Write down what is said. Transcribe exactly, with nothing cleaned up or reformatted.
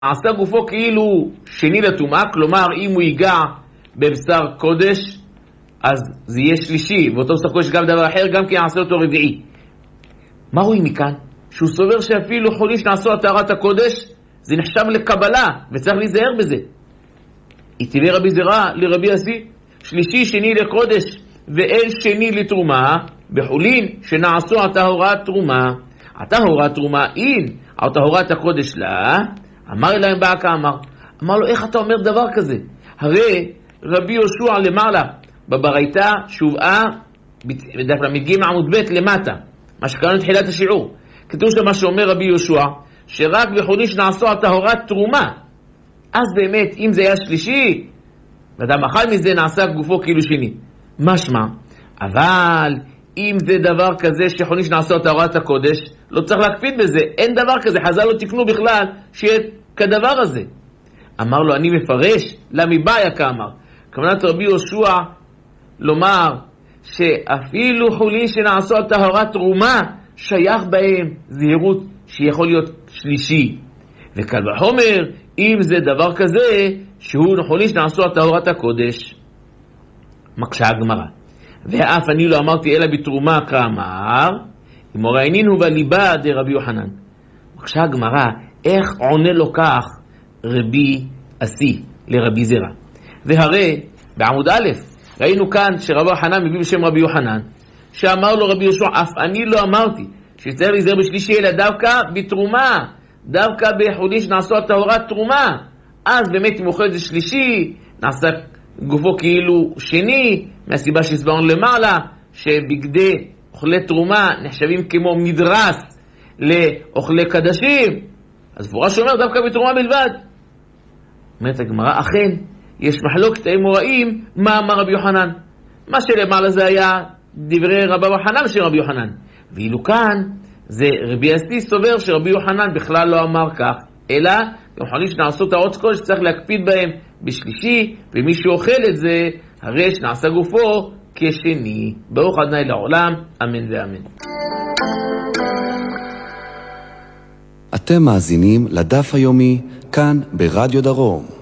עשה גופו כאילו שני לטומאה, כלומר אם הוא ייגע בבשר קודש אז זה יהיה שלישי, ואותו בשר קודש גם דבר אחר, גם כי יעשה אותו רביעי. מה רואים מכאן? שהוא סובר שאפילו חולי שנעשו על טהרת הקודש זה נחשב לקבלה, וצריך להיזהר בזה. התיבר רבי זרע לרבי אסי, שלישי שני לקודש ואל שני לתרומה, בחולין שנעשו על טהרת תרומה. הטהרת תרומה אין, על טהרת הקודש לה, אמר אליהם בא כאמר. אמר לו, איך אתה אומר דבר כזה? הרי רבי יהושע למעלה, בברייתא שובעה, בדף למ"ג עמוד ב' למטה, מה שקראנו לתחילת השיעור. כתוב שם מה שאומר רבי יהושע, שרק בחולין שנעשו על טהרת תרומה. אז באמת, אם זה היה שלישי, ואדם אכל מזה נעשה גופו כאילו שני. משמע, אבל אם זה דבר כזה שחולין שנעשו על טהרת הקודש, לא צריך להקפיד בזה, אין דבר כזה, חז"ל לא תקנו בכלל שיהיה כדבר הזה. אמר לו, אני מפרש, למבעיה כאמר. כוונת רבי יהושע לומר שאפילו חולין שנעשו על טהרת תרומה, שייך בהם זהירות שיכול להיות שלישי. וקל וחומר, אם זה דבר כזה, שהוא חולין שנעשו על טהרת הקודש. מקשה הגמרא. ואף אני לא אמרתי אלא בתרומה כאמר, אם הראינין הוא בליבה דרבי יוחנן. מקשה הגמרא, איך עונה לו כך רבי אסי לרבי זרע? והרי בעמוד א' ראינו כאן שרבי יוחנן מביא בשם רבי יוחנן, שאמר לו רבי יהושע, אף אני לא אמרתי שצריך להיזהר בשלישי אלא דווקא בתרומה, דווקא בחולין שנעשו על טהרת תרומה. אז באמת אם אוכל את זה שלישי, נעשה גופו כאילו שני, מהסיבה שהסברנו למעלה, שבגדי אוכלי תרומה נחשבים כמו מדרס לאוכלי קדשים. אז פורש אומר דווקא בתרומה בלבד. אומרת הגמרא, אכן יש מחלוקת האמוראים מה אמר רבי יוחנן. מה שלמעלה זה היה דברי רבי יוחנן של רבי יוחנן, ואילו כאן זה רבי אסי סובר שרבי יוחנן בכלל לא אמר כך, אלא גם חולין שנעשו טהרות קודש שצריך להקפיד בהם בשלישי, ומי שאוכל את זה הרי שנעשה גופו כשני. ברוך ה' לעולם, אמן ואמן. אתם מאזינים לדף היומי כאן ברדיו דרום.